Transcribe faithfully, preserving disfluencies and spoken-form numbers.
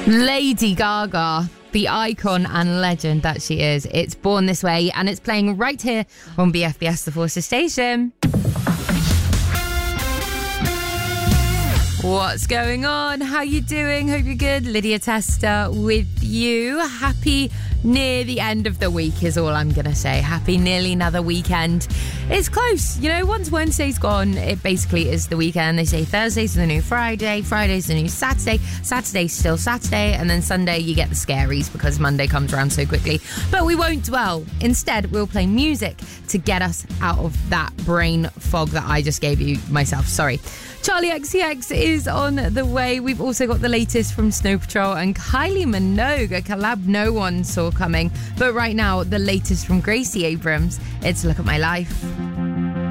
Lady Gaga, the icon and legend that she is. It's Born This Way, and it's playing right here on B F B S The Forces Station. What's going on? How you doing? Hope you're good. Lydia Testa with you. Happy near the end of the week is all I'm going to say. Happy nearly another weekend. It's close. You know, once Wednesday's gone, it basically is the weekend. They say Thursday's the new Friday, Friday's the new Saturday, Saturday's still Saturday, and then Sunday you get the scaries because Monday comes around so quickly. But we won't dwell. Instead, we'll play music to get us out of that brain fog that I just gave you myself. Sorry. Charlie X C X is on the way. We've also got the latest from Snow Patrol and Kylie Minogue, a collab no one saw coming. But right now, the latest from Gracie Abrams. It's Look at My Life.